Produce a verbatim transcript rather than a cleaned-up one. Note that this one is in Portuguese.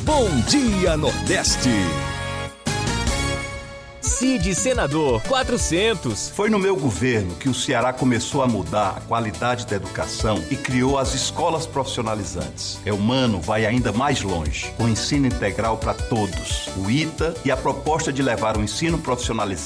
Bom Dia Nordeste. Cid Senador quatrocentos. Foi no meu governo que o Ceará começou a mudar a qualidade da educação e criou as escolas profissionalizantes. Eumano vai ainda mais longe, com ensino integral para todos, o I T A e a proposta de levar o ensino profissionalizante